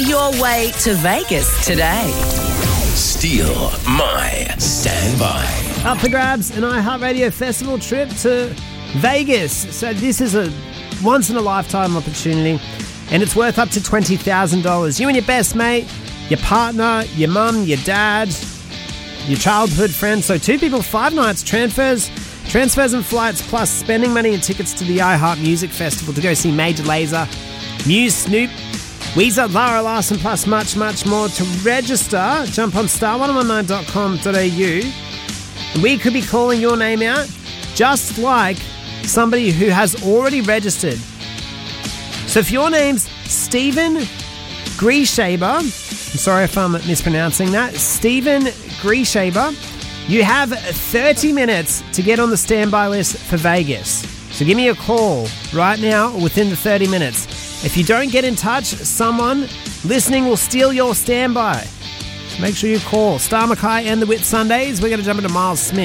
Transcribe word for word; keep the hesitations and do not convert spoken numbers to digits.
your way to Vegas today. Steal My Standby. Up for grabs, an iHeartRadio festival trip to Vegas. So this is a once-in-a-lifetime opportunity, and it's worth up to twenty thousand dollars. You and your best mate, your partner, your mum, your dad, your childhood friend. So two people, five nights, transfers, transfers and flights, plus spending money and tickets to the iHeart Music Festival to go see Major Lazer, Muse, Snoop, Weezer, Lara Larson, plus much, much more. To register, jump on star one one nine dot com dot a u. And we could be calling your name out, just like somebody who has already registered. So if your name's Stephen Grieshaber, I'm sorry if I'm mispronouncing that, Stephen Grieshaber, you have thirty minutes to get on the standby list for Vegas. So give me a call right now within the thirty minutes. If you don't get in touch, someone listening will steal your standby. So make sure you call. Star Mackay and the Whit Sundays. We're going to jump into Miles Smith.